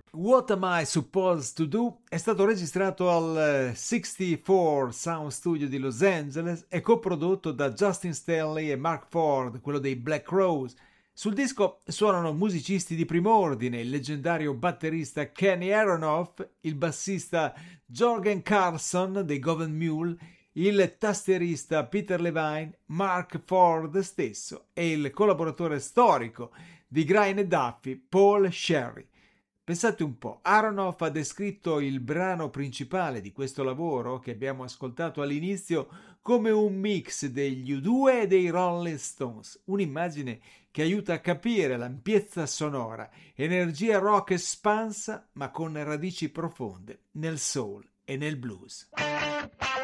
What Am I Supposed to Do è stato registrato al 64 Sound Studio di Los Angeles e coprodotto da Justin Stanley e Mark Ford, quello dei Black Crowes. Sul disco suonano musicisti di primo ordine, il leggendario batterista Kenny Aronoff, il bassista Jorgen Carlson dei Govan Mule, il tastierista Peter Levine, Mark Ford stesso e il collaboratore storico di Grine e Duffy, Paul Sherry. Pensate un po', Aronoff ha descritto il brano principale di questo lavoro che abbiamo ascoltato all'inizio come un mix degli U2 e dei Rolling Stones, un'immagine che aiuta a capire l'ampiezza sonora, energia rock espansa ma con radici profonde nel soul e nel blues.